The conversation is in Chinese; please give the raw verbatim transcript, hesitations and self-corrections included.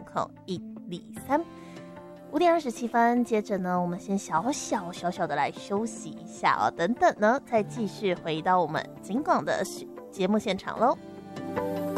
口一里三。五点二十七分，接着呢，我们先小小小小的来休息一下哦，等等呢，再继续回到我们警广的节目现场喽。